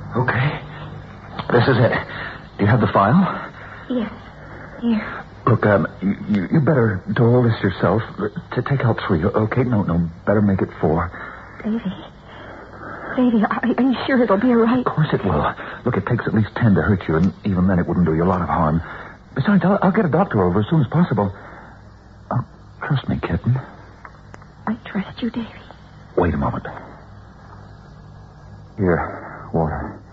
Okay. This is it. Do you have the file? Yes. Here. Look, you better do all this yourself. To take out 3, okay? No, better make it 4. Davy, are you sure it'll be all right? Of course it will. Look, it takes at least 10 to hurt you, and even then it wouldn't do you a lot of harm. Besides, I'll get a doctor over as soon as possible. Trust me, kitten. I trust you, Davy. Wait a moment. Here, water.